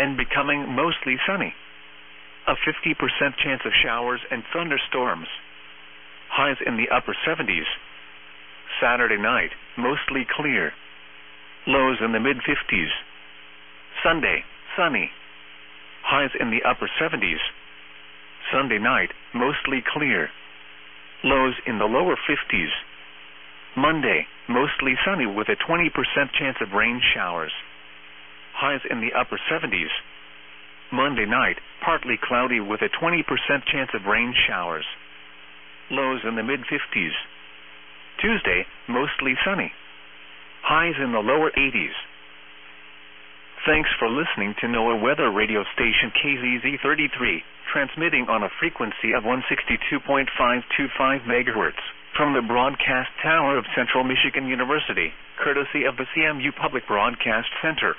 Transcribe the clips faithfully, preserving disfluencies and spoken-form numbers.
then becoming mostly sunny. A fifty percent chance of showers and thunderstorms. Highs in the upper seventies. Saturday night, mostly clear. Lows in the mid-fifties. Sunday, sunny. Highs in the upper seventies. Sunday night, mostly clear. Lows in the lower fifties. Monday, mostly sunny with a twenty percent chance of rain showers. Highs in the upper seventies. Monday night, partly cloudy with a twenty percent chance of rain showers. Lows in the mid-fifties. Tuesday, mostly sunny. Highs in the lower eighties. Thanks for listening to NOAA Weather Radio Station K Z Z thirty-three, transmitting on a frequency of one sixty-two point five two five megahertz from the broadcast tower of Central Michigan University, courtesy of the C M U Public Broadcast Center.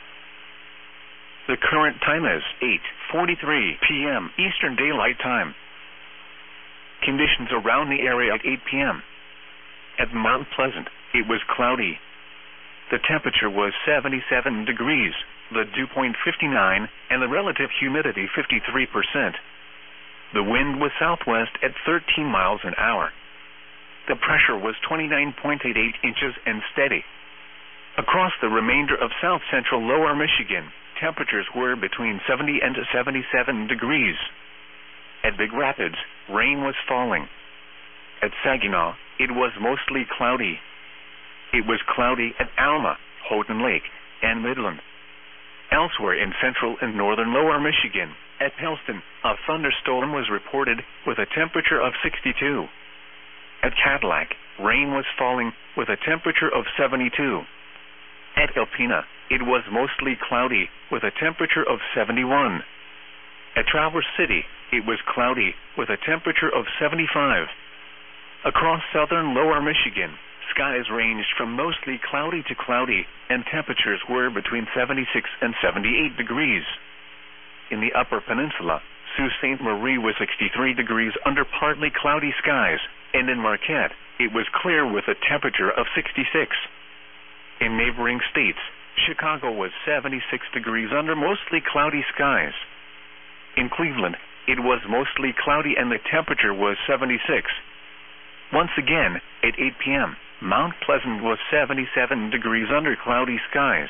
The current time is eight forty-three p m Eastern Daylight Time. Conditions around the area at eight p m At Mount Pleasant, it was cloudy. The temperature was seventy-seven degrees, the dew point fifty-nine, and the relative humidity fifty-three percent. The wind was southwest at thirteen miles an hour. The pressure was twenty-nine point eight eight inches and steady. Across the remainder of south-central lower Michigan, temperatures were between seventy and seventy-seven degrees. At Big Rapids, rain was falling. At Saginaw, it was mostly cloudy. It was cloudy at Alma, Houghton Lake, and Midland. Elsewhere in central and northern lower Michigan, at Helston, a thunderstorm was reported with a temperature of sixty-two. At Cadillac, rain was falling with a temperature of seventy-two. At Alpena, it was mostly cloudy with a temperature of seventy-one. At Traverse City, it was cloudy with a temperature of seventy-five. Across southern lower Michigan, skies ranged from mostly cloudy to cloudy, and temperatures were between seventy-six and seventy-eight degrees. In the upper peninsula, Sault Ste. Marie was sixty-three degrees under partly cloudy skies, and in Marquette, it was clear with a temperature of sixty-six. In neighboring states, Chicago was seventy-six degrees under mostly cloudy skies. In Cleveland, it was mostly cloudy and the temperature was seventy-six. Once again, at eight p m, Mount Pleasant was seventy-seven degrees under cloudy skies.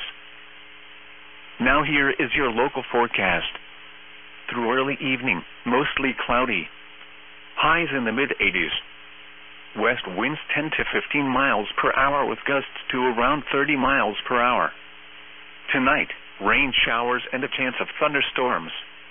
Now here is your local forecast. Through early evening, mostly cloudy. Highs in the mid-eighties. West winds ten to fifteen miles per hour with gusts to around thirty miles per hour. Tonight, rain showers and a chance of thunderstorms.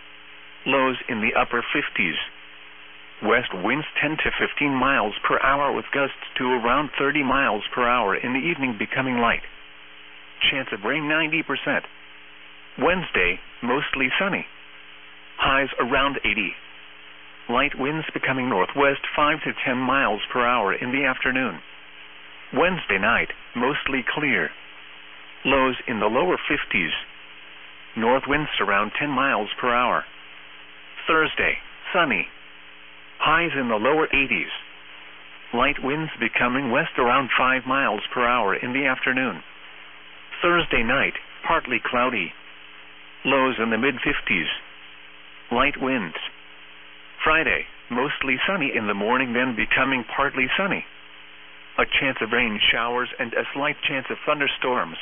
Lows in the upper fifties. West winds ten to fifteen miles per hour with gusts to around thirty miles per hour in the evening becoming light. Chance of rain ninety percent. Wednesday, mostly sunny. Highs around eighty. Light winds becoming northwest five to ten miles per hour in the afternoon. Wednesday night, mostly clear. Lows in the lower fifties. North winds around ten miles per hour. Thursday, sunny. Highs in the lower eighties. Light winds becoming west around five miles per hour in the afternoon. Thursday night, partly cloudy. Lows in the mid-fifties. Light winds. Friday, mostly sunny in the morning, then becoming partly sunny. A chance of rain showers and a slight chance of thunderstorms.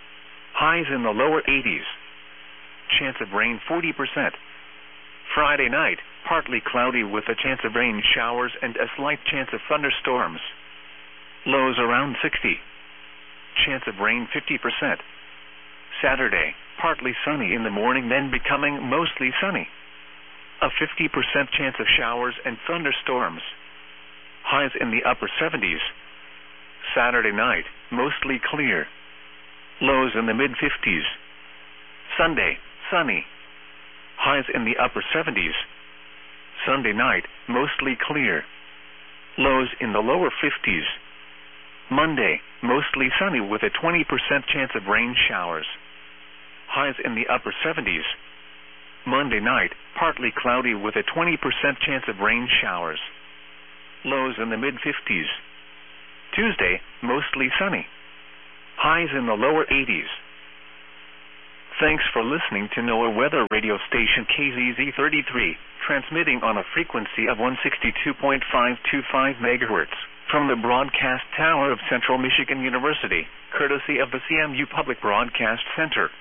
Highs in the lower eighties. Chance of rain forty percent. Friday night, partly cloudy with a chance of rain showers and a slight chance of thunderstorms. Lows around sixty. Chance of rain fifty percent. Saturday, partly sunny in the morning, then becoming mostly sunny. A fifty percent chance of showers and thunderstorms. Highs in the upper seventies. Saturday night, mostly clear. Lows in the mid-fifties. Sunday, sunny. Highs in the upper seventies. Sunday night, mostly clear. Lows in the lower fifties. Monday, mostly sunny with a twenty percent chance of rain showers. Highs in the upper seventies. Monday night, partly cloudy with a twenty percent chance of rain showers. Lows in the mid-fifties. Tuesday, mostly sunny. Highs in the lower eighties. Thanks for listening to NOAA weather radio station K Z Z thirty-three, transmitting on a frequency of one sixty-two point five two five megahertz from the broadcast tower of Central Michigan University, courtesy of the C M U Public Broadcast Center.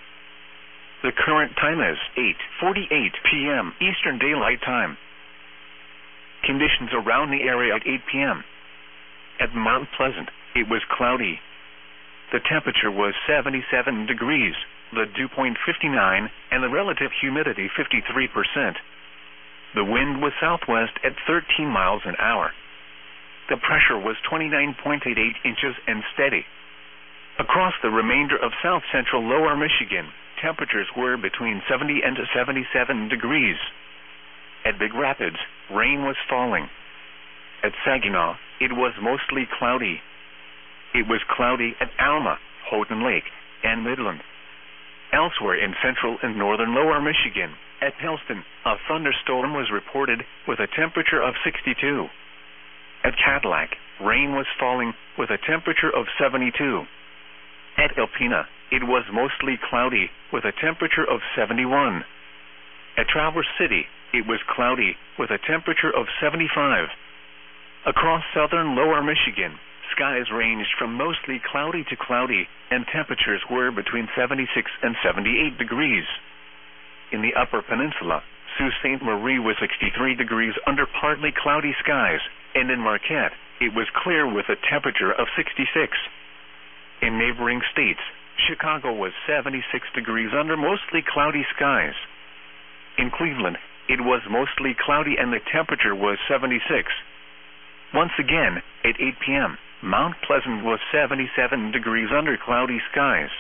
The current time is eight forty-eight p m Eastern Daylight Time. Conditions around the area at eight p m At Mount Pleasant, it was cloudy. The temperature was seventy-seven degrees, the dew point fifty-nine, and the relative humidity fifty-three percent. The wind was southwest at thirteen miles an hour. The pressure was twenty-nine point eight eight inches and steady. Across the remainder of south central lower Michigan, temperatures were between seventy and seventy-seven degrees. At Big Rapids, rain was falling. At Saginaw, it was mostly cloudy. It was cloudy at Alma, Houghton Lake, and Midland. Elsewhere in central and northern lower Michigan, at Pellston, a thunderstorm was reported with a temperature of sixty-two. At Cadillac, rain was falling with a temperature of seventy-two. At Alpena, it was mostly cloudy with a temperature of seventy-one. At Traverse City, it was cloudy with a temperature of seventy-five. Across southern lower Michigan, skies ranged from mostly cloudy to cloudy, and temperatures were between seventy-six and seventy-eight degrees. In the Upper Peninsula, Sault Ste. Marie was sixty-three degrees under partly cloudy skies, and in Marquette, it was clear with a temperature of sixty-six. In neighboring states, Chicago was seventy-six degrees under mostly cloudy skies. In Cleveland, it was mostly cloudy and the temperature was seventy-six. Once again, at eight p m, Mount Pleasant was seventy-seven degrees under cloudy skies.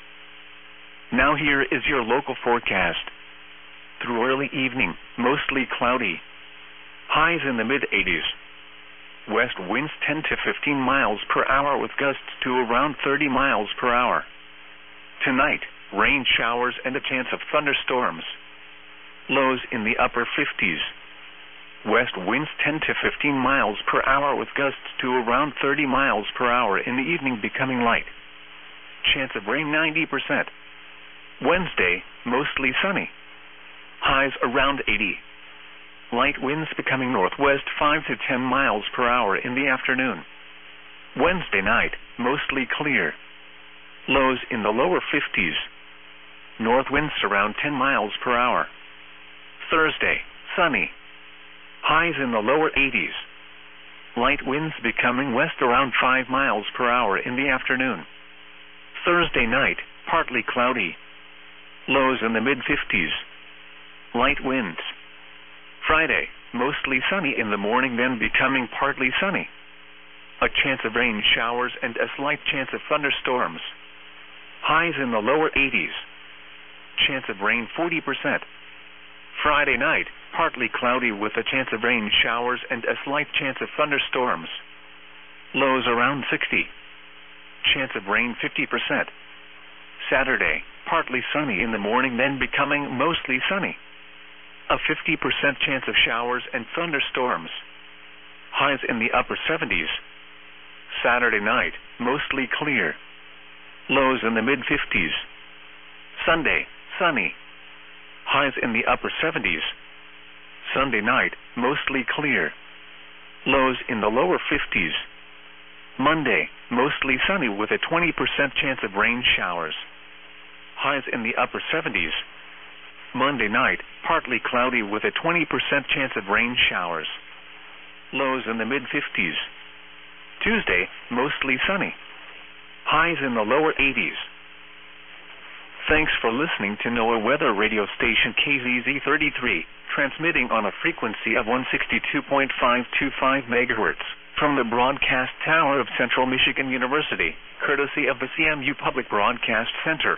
Now here is your local forecast. Through early evening, mostly cloudy. Highs in the mid eighties. West winds ten to fifteen miles per hour with gusts to around thirty miles per hour. Tonight, rain showers and a chance of thunderstorms. Lows in the upper fifties. West winds ten to fifteen miles per hour with gusts to around thirty miles per hour in the evening becoming light. Chance of rain ninety percent. Wednesday, mostly sunny. Highs around eighty. Light winds becoming northwest five to ten miles per hour in the afternoon. Wednesday night, mostly clear. Lows in the lower fifties. North winds around ten miles per hour. Thursday, sunny. Highs in the lower eighties. Light winds becoming west around five miles per hour in the afternoon. Thursday night, partly cloudy. Lows in the mid fifties. Light winds. Friday, mostly sunny in the morning, then becoming partly sunny. A chance of rain showers and a slight chance of thunderstorms. Highs in the lower eighties. Chance of rain forty percent. Friday night, partly cloudy with a chance of rain showers and a slight chance of thunderstorms. Lows around sixty. Chance of rain fifty percent. Saturday, partly sunny in the morning, then becoming mostly sunny. A fifty percent chance of showers and thunderstorms. Highs in the upper seventies. Saturday night, mostly clear. Lows in the mid fifties. Sunday, sunny. Highs in the upper seventies. Sunday night, mostly clear. Lows in the lower fifties. Monday, mostly sunny with a twenty percent chance of rain showers. Highs in the upper seventies. Monday night, partly cloudy with a twenty percent chance of rain showers. Lows in the mid fifties. Tuesday, mostly sunny. Highs in the lower eighties. Thanks for listening to NOAA weather radio station K Z Z thirty-three, transmitting on a frequency of one sixty-two point five two five megahertz from the broadcast tower of Central Michigan University, courtesy of the C M U Public Broadcast Center.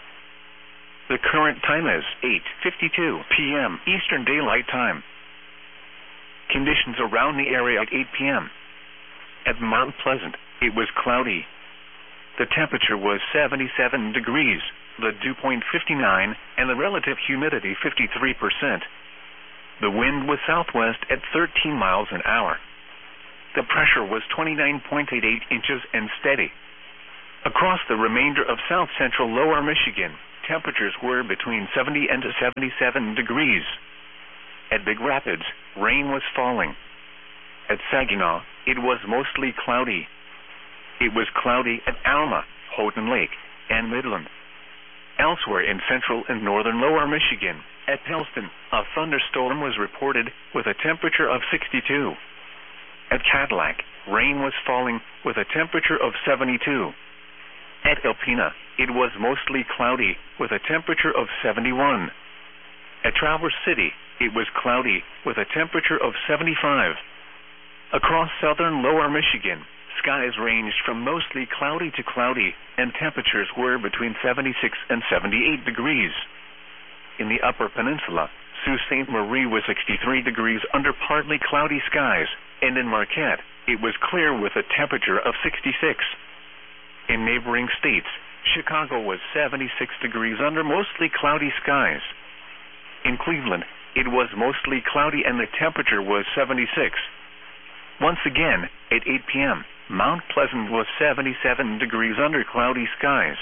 The current time is eight fifty-two p m Eastern Daylight Time. Conditions around the area at eight p m At Mount Pleasant, it was cloudy. The temperature was seventy-seven degrees, the dew point fifty-nine, and the relative humidity fifty-three percent. The wind was southwest at thirteen miles an hour. The pressure was twenty-nine point eight eight inches and steady. Across the remainder of south central lower Michigan, temperatures were between seventy and seventy-seven degrees. At Big Rapids, rain was falling. At Saginaw, it was mostly cloudy. It was cloudy at Alma, Houghton Lake, and Midland. Elsewhere in central and northern lower Michigan, at Helston, a thunderstorm was reported with a temperature of sixty-two. At Cadillac, rain was falling with a temperature of seventy-two. At Alpena, it was mostly cloudy with a temperature of seventy-one. At Traverse City, it was cloudy with a temperature of seventy-five. Across southern lower Michigan, skies ranged from mostly cloudy to cloudy, and temperatures were between seventy-six and seventy-eight degrees. In the upper peninsula, Sault Ste. Marie was sixty-three degrees under partly cloudy skies, and in Marquette, it was clear with a temperature of sixty-six. In neighboring states, Chicago was seventy-six degrees under mostly cloudy skies. In Cleveland, it was mostly cloudy and the temperature was seventy-six. Once again, at eight p m, Mount Pleasant was seventy-seven degrees under cloudy skies.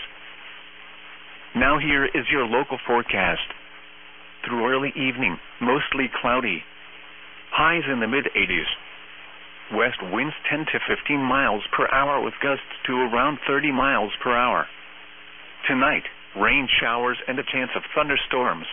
Now here is your local forecast. Through early evening, mostly cloudy. Highs in the mid-eighties. West winds ten to fifteen miles per hour with gusts to around thirty miles per hour. Tonight, rain showers and a chance of thunderstorms.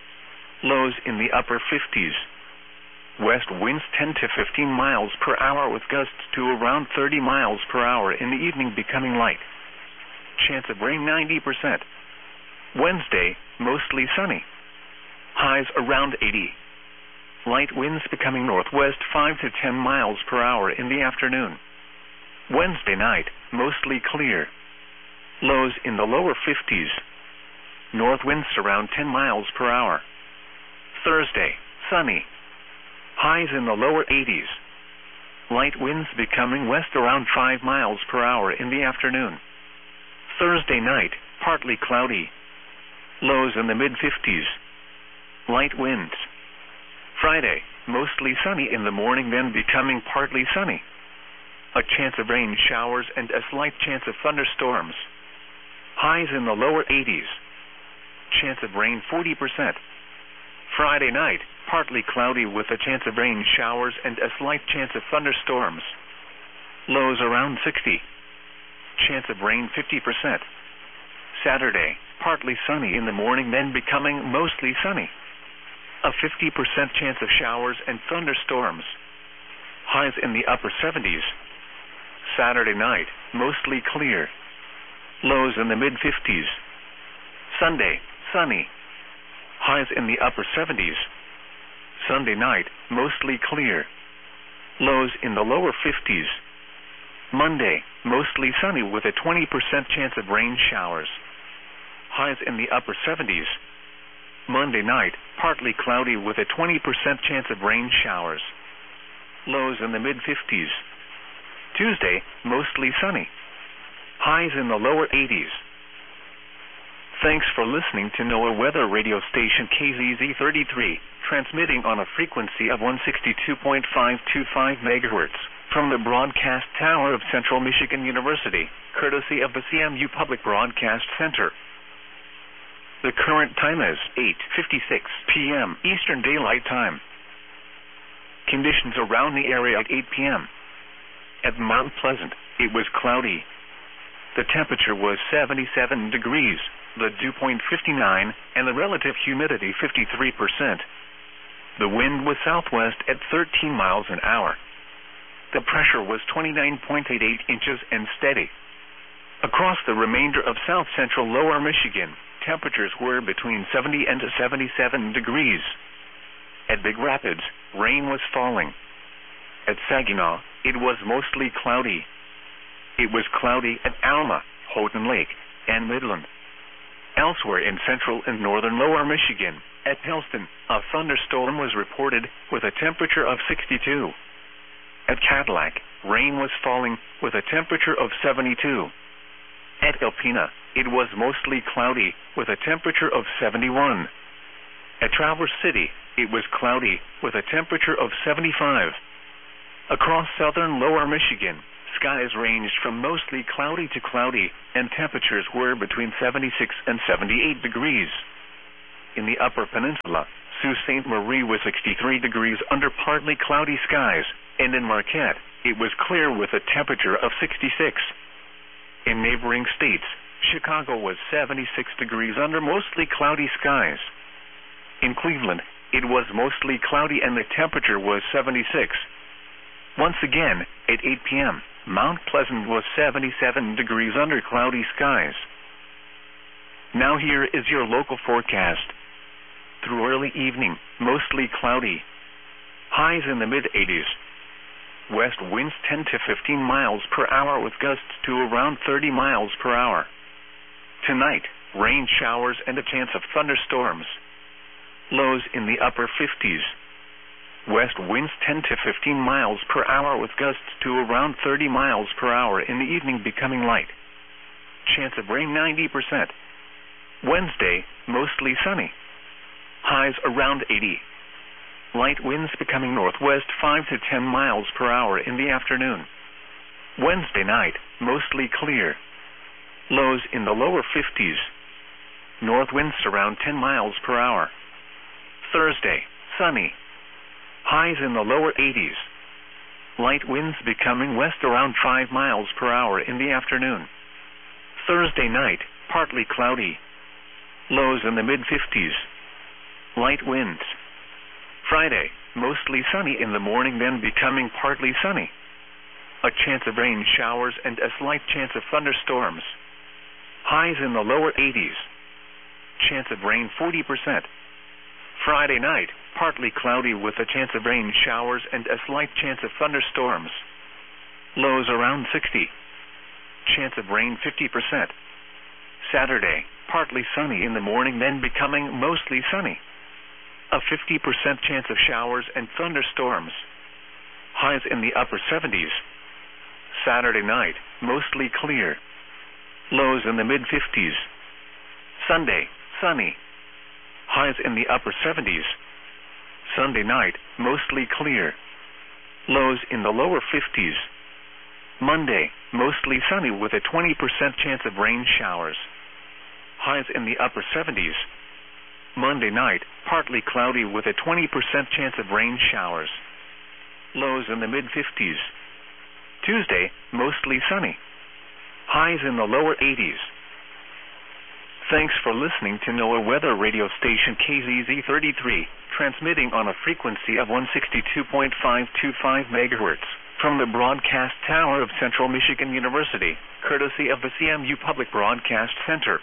Lows in the upper fifties. West winds ten to fifteen miles per hour with gusts to around thirty miles per hour, in the evening becoming light. Chance of rain ninety percent. Wednesday, mostly sunny. Highs around eighty. Light winds becoming northwest five to ten miles per hour in the afternoon. Wednesday night, mostly clear. Lows in the lower fifties. North winds around ten miles per hour. Thursday, sunny. Highs in the lower eighties. Light winds becoming west around five miles per hour in the afternoon. Thursday night, partly cloudy. Lows in the mid-fifties. Light winds. Friday, mostly sunny in the morning, then becoming partly sunny. A chance of rain showers and a slight chance of thunderstorms. Highs in the lower eighties. Chance of rain forty percent. Friday night, partly cloudy with a chance of rain showers and a slight chance of thunderstorms. Lows around sixty. Chance of rain fifty percent. Saturday, partly sunny in the morning, then becoming mostly sunny. A fifty percent chance of showers and thunderstorms. Highs in the upper seventies. Saturday night, mostly clear. Lows in the mid-fifties. Sunday, sunny. Highs in the upper seventies. Sunday night, mostly clear. Lows in the lower fifties. Monday, mostly sunny with a twenty percent chance of rain showers. Highs in the upper seventies. Monday night, partly cloudy with a twenty percent chance of rain showers. Lows in the mid-fifties. Tuesday, mostly sunny. Highs in the lower eighties. Thanks for listening to NOAA Weather Radio Station K Z Z thirty-three, transmitting on a frequency of one sixty-two point five two five megahertz from the broadcast tower of Central Michigan University, courtesy of the C M U Public Broadcast Center. The current time is eight fifty-six p m Eastern Daylight Time. Conditions around the area at eight p m At Mount Pleasant, it was cloudy. The temperature was seventy-seven degrees, the dew point fifty-nine, and the relative humidity fifty-three percent. The wind was southwest at thirteen miles an hour. The pressure was twenty-nine point eight eight inches and steady. Across the remainder of south central lower Michigan, temperatures were between seventy and seventy-seven degrees. At Big Rapids, rain was falling. At Saginaw, it was mostly cloudy. It was cloudy at Alma, Houghton Lake, and Midland. Elsewhere in central and northern lower Michigan, at Helston, a thunderstorm was reported with a temperature of sixty-two. At Cadillac, rain was falling with a temperature of seventy-two. At Alpena, it was mostly cloudy with a temperature of seventy-one. At Traverse City, it was cloudy with a temperature of seventy-five. Across southern lower Michigan, skies ranged from mostly cloudy to cloudy, and temperatures were between seventy-six and seventy-eight degrees. In the Upper Peninsula, Sault Ste. Marie was sixty-three degrees under partly cloudy skies, and in Marquette, it was clear with a temperature of sixty-six. In neighboring states, Chicago was seventy-six degrees under mostly cloudy skies. In Cleveland, it was mostly cloudy and the temperature was seventy-six. Once again, at eight p m, Mount Pleasant was seventy-seven degrees under cloudy skies. Now here is your local forecast. Through early evening, mostly cloudy. Highs in the mid-eighties. West winds ten to fifteen miles per hour with gusts to around thirty miles per hour. Tonight, rain showers and a chance of thunderstorms. Lows in the upper fifties. West winds ten to fifteen miles per hour with gusts to around thirty miles per hour, in the evening becoming light. Chance of rain ninety percent. Wednesday, mostly sunny. Highs around eighty. Light winds becoming northwest five to ten miles per hour in the afternoon. Wednesday night, mostly clear. Lows in the lower fifties. North winds around ten miles per hour. Thursday, sunny. Highs in the lower eighties. Light winds becoming west around five miles per hour in the afternoon. Thursday night, partly cloudy. Lows in the mid-fifties. Light winds. Friday, mostly sunny in the morning, then becoming partly sunny. A chance of rain showers and a slight chance of thunderstorms. Highs in the lower eighties. Chance of rain forty percent. Friday night, partly cloudy with a chance of rain showers and a slight chance of thunderstorms. Lows around sixty. Chance of rain fifty percent. Saturday, partly sunny in the morning, then becoming mostly sunny. A fifty percent chance of showers and thunderstorms. Highs in the upper seventies. Saturday night, mostly clear. Lows in the mid-fifties. Sunday, sunny. Highs in the upper seventies. Sunday night, mostly clear. Lows in the lower fifties. Monday, mostly sunny with a twenty percent chance of rain showers. Highs in the upper seventies. Monday night, partly cloudy with a twenty percent chance of rain showers. Lows in the mid-fifties. Tuesday, mostly sunny. Highs in the lower eighties. Thanks for listening to NOAA Weather Radio Station K Z Z thirty-three, transmitting on a frequency of one sixty-two point five two five megahertz from the broadcast tower of Central Michigan University, courtesy of the C M U Public Broadcast Center.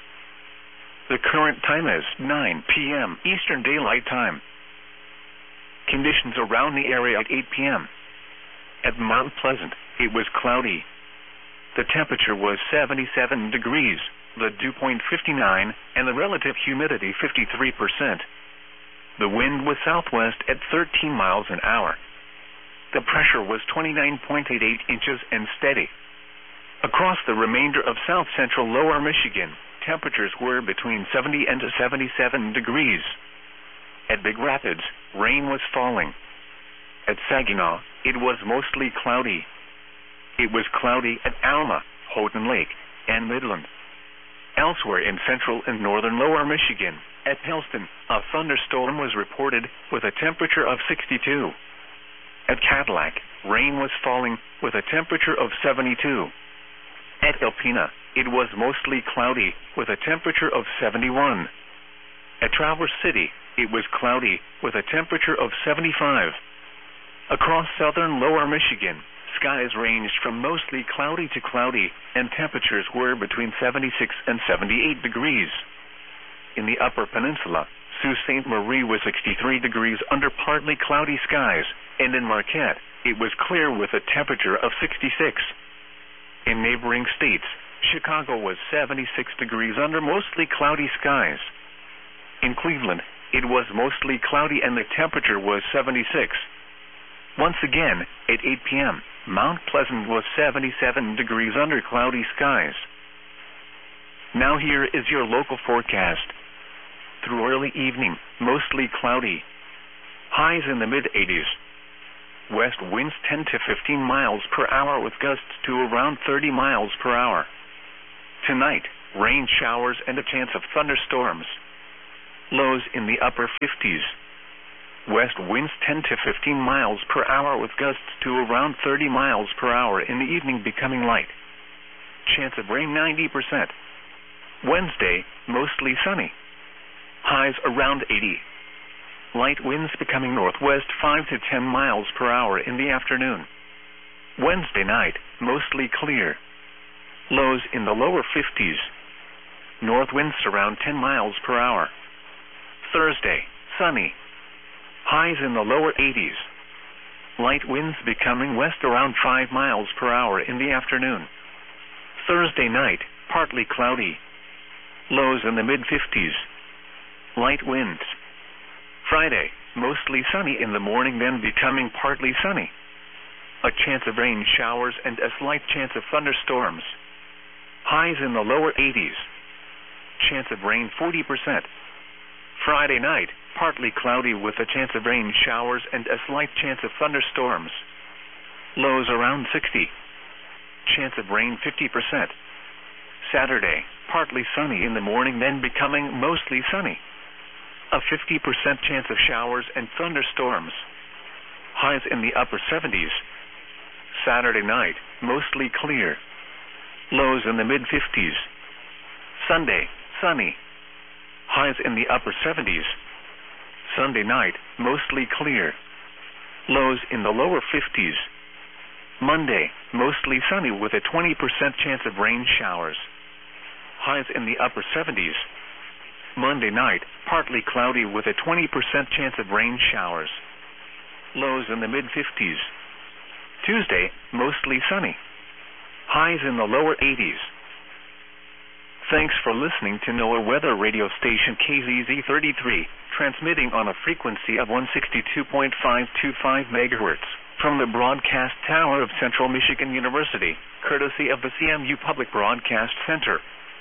The current time is nine p m Eastern Daylight Time. Conditions around the area at eight p m At Mount Pleasant, it was cloudy. The temperature was seventy-seven degrees, the dew point fifty-nine, and the relative humidity fifty-three percent. The wind was southwest at thirteen miles an hour. The pressure was twenty-nine point eight eight inches and steady. Across the remainder of south-central lower Michigan, temperatures were between seventy and seventy-seven degrees. At Big Rapids, rain was falling. At Saginaw, it was mostly cloudy. It was cloudy at Alma, Houghton Lake, and Midland. Elsewhere in central and northern lower Michigan, at Helston, a thunderstorm was reported with a temperature of sixty-two. At Cadillac, rain was falling with a temperature of seventy-two. At Alpena, it was mostly cloudy with a temperature of seventy-one. At Traverse City, it was cloudy with a temperature of seventy-five. Across southern lower Michigan, skies ranged from mostly cloudy to cloudy, and temperatures were between seventy-six and seventy-eight degrees. In the Upper Peninsula, Sault Ste. Marie was sixty-three degrees under partly cloudy skies, and in Marquette, it was clear with a temperature of sixty-six. In neighboring states, Chicago was seventy-six degrees under mostly cloudy skies. In Cleveland, it was mostly cloudy and the temperature was seventy-six. Once again, at eight p m, Mount Pleasant was seventy-seven degrees under cloudy skies. Now here is your local forecast. Through early evening, mostly cloudy. Highs in the mid-eighties. west winds ten to fifteen miles per hour with gusts to around thirty miles per hour. Tonight, rain showers and a chance of thunderstorms. Lows in the upper fifties. West winds ten to fifteen miles per hour with gusts to around thirty miles per hour, in the evening becoming light. Chance of rain ninety percent. Wednesday, mostly sunny. Highs around eighty. Light winds becoming northwest five to ten miles per hour in the afternoon. Wednesday night, mostly clear. Lows in the lower fifties. North winds around ten miles per hour. Thursday, sunny. Highs in the lower eighties. Light winds becoming west around five miles per hour in the afternoon. Thursday night, partly cloudy. Lows in the mid-fifties. Light winds. Friday, mostly sunny in the morning, then becoming partly sunny. A chance of rain showers and a slight chance of thunderstorms. Highs in the lower eighties. Chance of rain forty percent. Friday night, partly cloudy with a chance of rain showers and a slight chance of thunderstorms. Lows around sixty. Chance of rain fifty percent. Saturday, partly sunny in the morning, then becoming mostly sunny. A fifty percent chance of showers and thunderstorms. Highs in the upper seventies. Saturday night, mostly clear. Lows in the mid-fifties. Sunday, sunny. Highs in the upper seventies. Sunday night, mostly clear. Lows in the lower fifties. Monday, mostly sunny with a twenty percent chance of rain showers. Highs in the upper seventies. Monday night, partly cloudy with a twenty percent chance of rain showers. Lows in the mid-fifties. Tuesday, mostly sunny. Highs in the lower eighties. Thanks for listening to NOAA Weather Radio Station K Z Z thirty-three, transmitting on a frequency of one sixty-two point five two five megahertz from the broadcast tower of Central Michigan University, courtesy of the C M U Public Broadcast Center.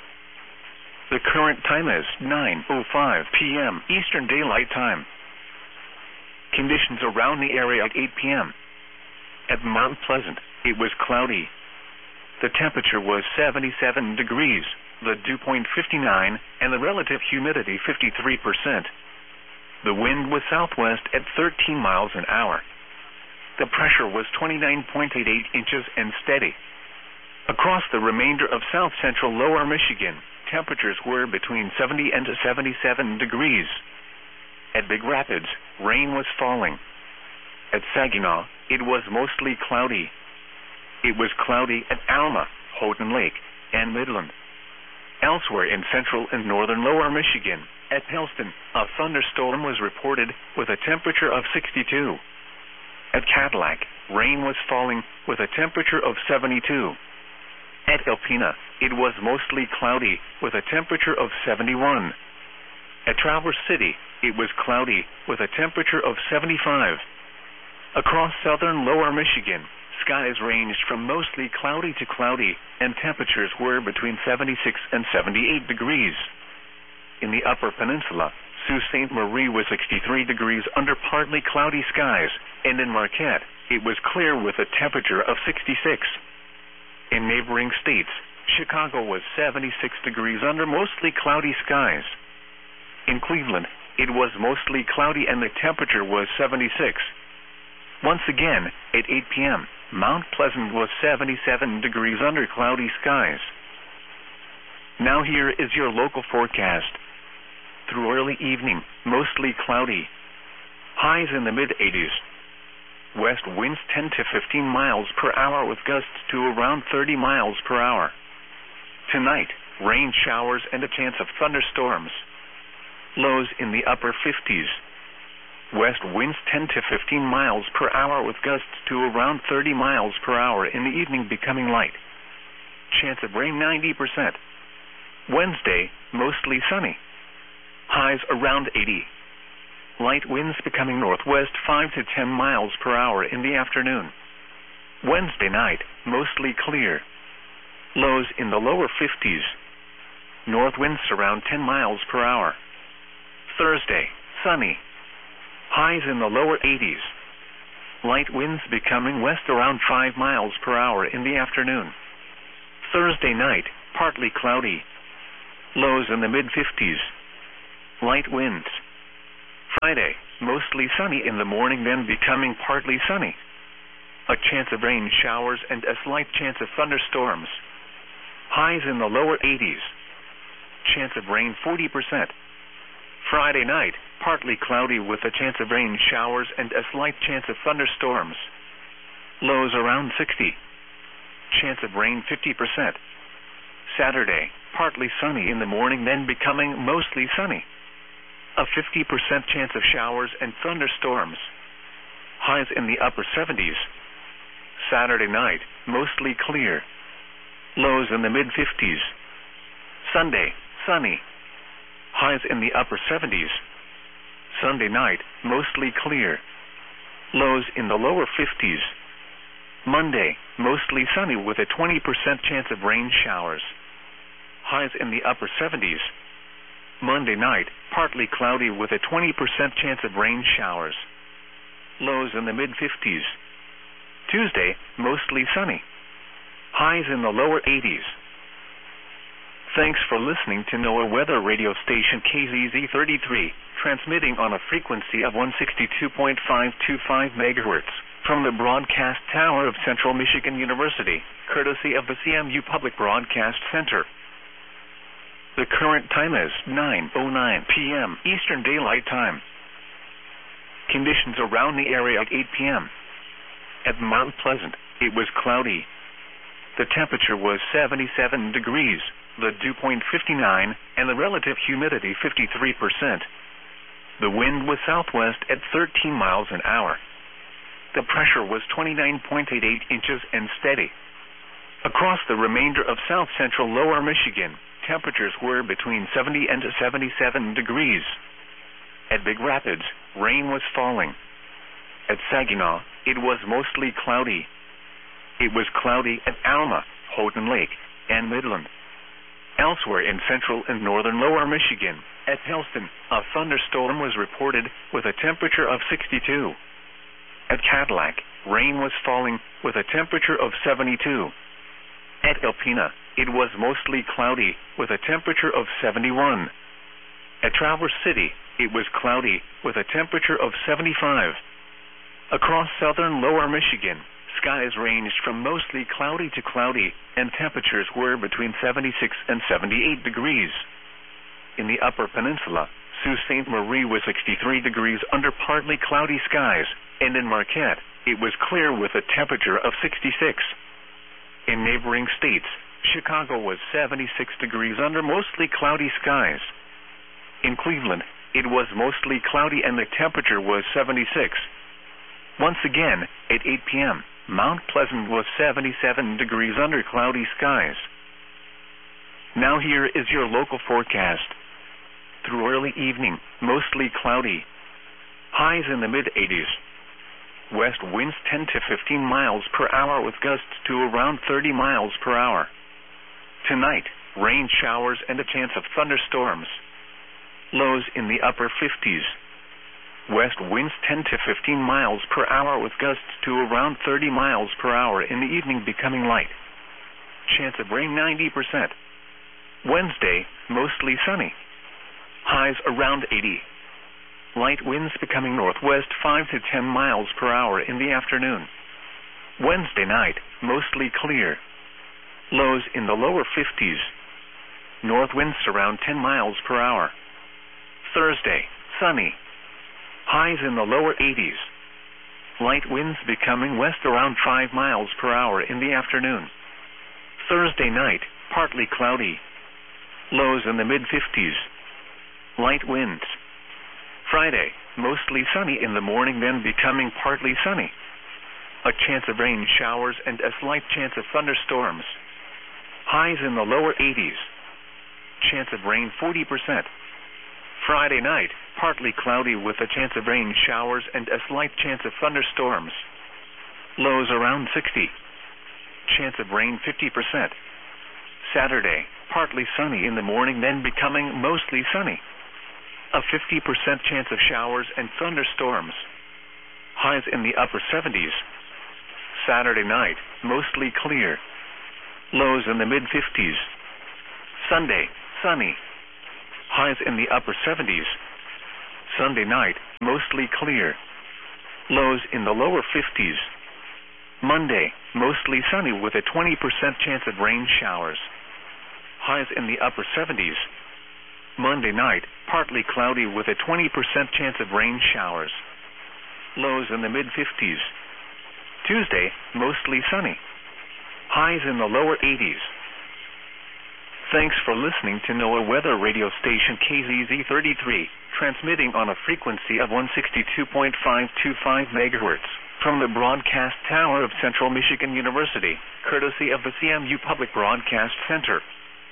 The current time is nine oh five p m Eastern Daylight Time. Conditions around the area at eight p m At Mount Pleasant, it was cloudy. The temperature was seventy-seven degrees, the dew point fifty-nine, and the relative humidity fifty-three percent. The wind was southwest at thirteen miles an hour. The pressure was twenty-nine point eight eight inches and steady. Across the remainder of south central lower Michigan, temperatures were between seventy and seventy-seven degrees. At Big Rapids, rain was falling. At Saginaw, it was mostly cloudy. It was cloudy at Alma, Houghton Lake, and Midland. Elsewhere in central and northern lower Michigan, at Helston, a thunderstorm was reported with a temperature of sixty-two. At Cadillac, rain was falling with a temperature of seventy-two. At Alpena, it was mostly cloudy with a temperature of seventy-one. At Traverse City, it was cloudy with a temperature of seventy-five. Across southern lower Michigan, skies ranged from mostly cloudy to cloudy, and temperatures were between seventy-six and seventy-eight degrees. In the upper peninsula, Sault Ste. Marie was sixty-three degrees under partly cloudy skies, and in Marquette, it was clear with a temperature of sixty-six. In neighboring states, Chicago was seventy-six degrees under mostly cloudy skies. In Cleveland, it was mostly cloudy and the temperature was seventy-six. Once again, at eight p m, Mount Pleasant was seventy-seven degrees under cloudy skies. Now here is your local forecast. Through early evening, mostly cloudy. Highs in the mid-eighties. West winds ten to fifteen miles per hour with gusts to around thirty miles per hour. Tonight, rain showers and a chance of thunderstorms. Lows in the upper fifties. West winds ten to fifteen miles per hour with gusts to around thirty miles per hour, in the evening becoming light. Chance of rain ninety percent. Wednesday, mostly sunny. Highs around eighty. Light winds becoming northwest five to ten miles per hour in the afternoon. Wednesday night, mostly clear. Lows in the lower fifties. North winds around ten miles per hour. Thursday, sunny. Highs in the lower eighties. Light winds becoming west around five miles per hour in the afternoon. Thursday night, partly cloudy. Lows in the mid fifties. Light winds. Friday, mostly sunny in the morning, then becoming partly sunny. A chance of rain showers and a slight chance of thunderstorms. Highs in the lower eighties. Chance of rain forty percent. Friday night, partly cloudy with a chance of rain showers and a slight chance of thunderstorms. Lows around sixty. Chance of rain fifty percent. Saturday, partly sunny in the morning, then becoming mostly sunny. A fifty percent chance of showers and thunderstorms. Highs in the upper seventies. Saturday night, mostly clear. Lows in the mid fifties. Sunday, sunny. Highs in the upper seventies. Sunday night, mostly clear. Lows in the lower fifties. Monday, mostly sunny with a twenty percent chance of rain showers. Highs in the upper seventies. Monday night, partly cloudy with a twenty percent chance of rain showers. Lows in the mid fifties. Tuesday, mostly sunny. Highs in the lower eighties. Thanks for listening to NOAA Weather Radio Station K Z Z thirty-three, transmitting on a frequency of one sixty-two point five two five megahertz from the broadcast tower of Central Michigan University, courtesy of the C M U Public Broadcast Center. The current time is nine oh nine p m Eastern Daylight Time. Conditions around the area at eight p m At Mount Pleasant, it was cloudy. The temperature was seventy-seven degrees, the dew point fifty-nine, and the relative humidity fifty-three percent. The wind was southwest at thirteen miles an hour. The pressure was twenty-nine point eight eight inches and steady. Across the remainder of south-central lower Michigan, temperatures were between seventy and seventy-seven degrees. At Big Rapids, rain was falling. At Saginaw, it was mostly cloudy. It was cloudy at Alma, Houghton Lake, and Midland. Elsewhere in central and northern lower Michigan, at Helston, a thunderstorm was reported with a temperature of sixty-two. At Cadillac, rain was falling with a temperature of seventy-two. At Alpena, it was mostly cloudy with a temperature of seventy-one. At Traverse City, it was cloudy with a temperature of seventy-five. Across southern lower Michigan, skies ranged from mostly cloudy to cloudy, and temperatures were between seventy-six and seventy-eight degrees. In the Upper Peninsula, Sault Ste. Marie was sixty-three degrees under partly cloudy skies, and in Marquette, it was clear with a temperature of sixty-six. In neighboring states, Chicago was seventy-six degrees under mostly cloudy skies. In Cleveland, it was mostly cloudy and the temperature was seventy-six. Once again, at eight p m, Mount Pleasant was seventy-seven degrees under cloudy skies. Now here is your local forecast. Through early evening, mostly cloudy. Highs in the mid eighties. West winds ten to fifteen miles per hour with gusts to around thirty miles per hour. Tonight, rain showers and a chance of thunderstorms. Lows in the upper fifties. West winds ten to fifteen miles per hour with gusts to around thirty miles per hour in the evening, becoming light. Chance of rain ninety percent. Wednesday, mostly sunny. Highs around eighty. Light winds becoming northwest five to ten miles per hour in the afternoon. Wednesday night, mostly clear. Lows in the lower fifties. North winds around ten miles per hour. Thursday, sunny. Highs in the lower eighties. Light winds becoming west around five miles per hour in the afternoon. Thursday night, partly cloudy. Lows in the mid fifties. Light winds. Friday, mostly sunny in the morning, then becoming partly sunny. A chance of rain showers and a slight chance of thunderstorms. Highs in the lower eighties. Chance of rain forty percent. Friday night, partly cloudy with a chance of rain showers and a slight chance of thunderstorms. Lows around sixty. Chance of rain fifty percent. Saturday, partly sunny in the morning, then becoming mostly sunny. A fifty percent chance of showers and thunderstorms. Highs in the upper seventies. Saturday night, mostly clear. Lows in the mid-fifties. Sunday, sunny. Highs in the upper seventies. Sunday night, mostly clear. Lows in the lower fifties. Monday, mostly sunny with a twenty percent chance of rain showers. Highs in the upper seventies. Monday night, partly cloudy with a twenty percent chance of rain showers. Lows in the mid-fifties. Tuesday, mostly sunny. Highs in the lower eighties. Thanks for listening to NOAA Weather Radio Station K Z Z thirty-three, transmitting on a frequency of one sixty-two point five two five megahertz from the broadcast tower of Central Michigan University, courtesy of the C M U Public Broadcast Center.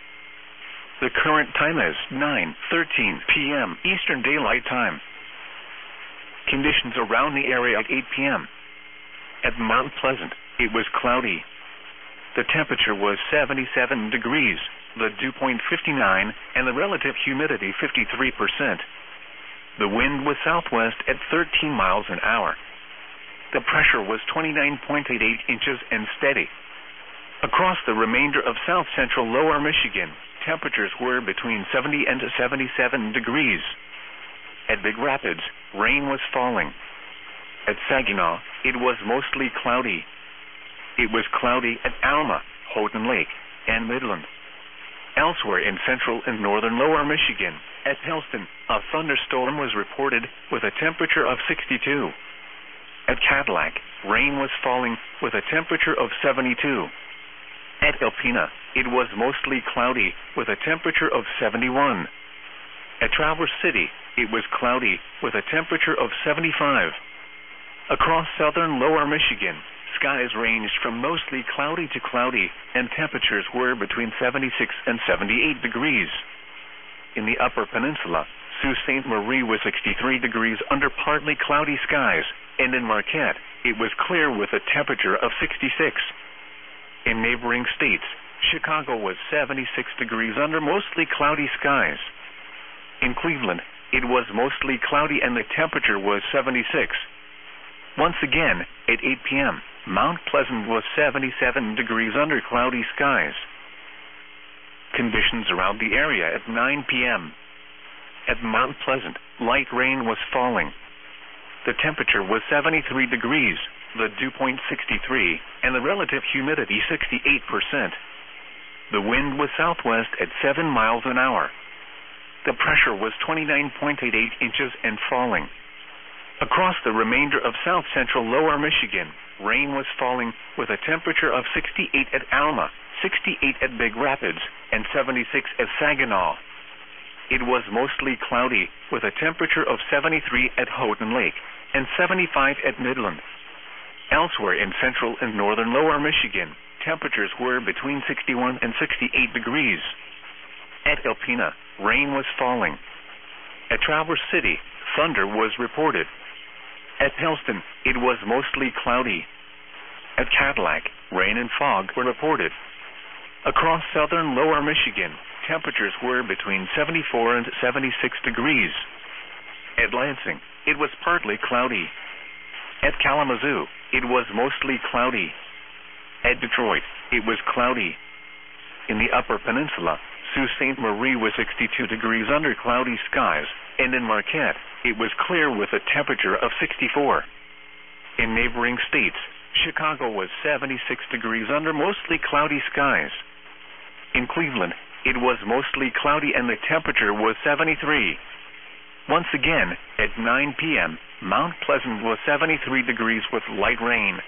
The current time is nine thirteen p m Eastern Daylight Time. Conditions around the area at eight p m At Mount Pleasant, it was cloudy. The temperature was seventy-seven degrees, the dew point fifty-nine, and the relative humidity fifty-three percent. The wind was southwest at thirteen miles an hour. The pressure was twenty-nine point eight eight inches and steady. Across the remainder of south-central lower Michigan, temperatures were between seventy and seventy-seven degrees. At Big Rapids, rain was falling. At Saginaw, it was mostly cloudy. It was cloudy at Alma, Houghton Lake, and Midland. Elsewhere in central and northern lower Michigan, at Helston, a thunderstorm was reported with a temperature of sixty-two. At Cadillac, rain was falling with a temperature of seventy-two. At Alpena, it was mostly cloudy with a temperature of seventy-one. At Traverse City, it was cloudy with a temperature of seventy-five. Across southern lower Michigan, skies ranged from mostly cloudy to cloudy, and temperatures were between seventy-six and seventy-eight degrees. In the Upper Peninsula, Sault Ste. Marie was sixty-three degrees under partly cloudy skies, and in Marquette, it was clear with a temperature of sixty-six. In neighboring states, Chicago was seventy-six degrees under mostly cloudy skies. In Cleveland, it was mostly cloudy and the temperature was seventy-six. Once again, at eight p m, Mount Pleasant was seventy-seven degrees under cloudy skies. Conditions around the area at nine p m At Mount Pleasant, light rain was falling. The temperature was seventy-three degrees, the dew point sixty-three, and the relative humidity sixty-eight percent. The wind was southwest at seven miles an hour. The pressure was twenty-nine point eight eight inches and falling. Across the remainder of south-central lower Michigan, rain was falling with a temperature of sixty-eight at Alma, sixty-eight at Big Rapids, and seventy-six at Saginaw. It was mostly cloudy with a temperature of seventy-three at Houghton Lake and seventy-five at Midland. Elsewhere in central and northern lower Michigan, temperatures were between sixty-one and sixty-eight degrees. At Alpena, rain was falling. At Traverse City, thunder was reported. At Helston, it was mostly cloudy. At Cadillac, rain and fog were reported. Across southern lower Michigan, temperatures were between seventy-four and seventy-six degrees. At Lansing, it was partly cloudy. At Kalamazoo, it was mostly cloudy. At Detroit, it was cloudy. In the Upper Peninsula, Sault Ste. Marie was sixty-two degrees under cloudy skies, and in Marquette, it was clear with a temperature of sixty-four. In neighboring states, Chicago was seventy-six degrees under mostly cloudy skies. In Cleveland, it was mostly cloudy and the temperature was seventy-three. Once again, at nine p m, Mount Pleasant was seventy-three degrees with light rain.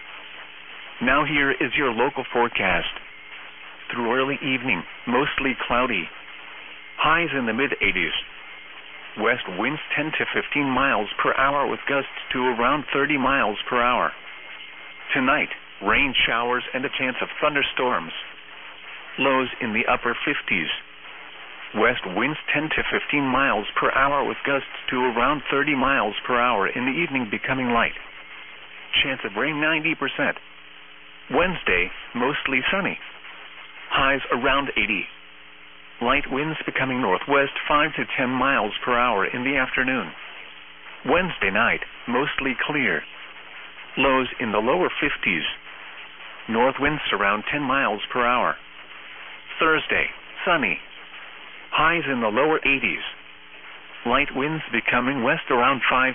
Now here is your local forecast. Through early evening, mostly cloudy. Highs in the mid-eighties. West winds ten to fifteen miles per hour with gusts to around thirty miles per hour. Tonight, rain showers and a chance of thunderstorms. Lows in the upper fifties. West winds ten to fifteen miles per hour with gusts to around thirty miles per hour in the evening becoming light. Chance of rain ninety percent. Wednesday, mostly sunny. Highs around eighty. Light winds becoming northwest five to ten miles per hour in the afternoon. Wednesday night, mostly clear. Lows in the lower fifties. North winds around ten miles per hour. Thursday, sunny. Highs in the lower eighties. Light winds becoming west around five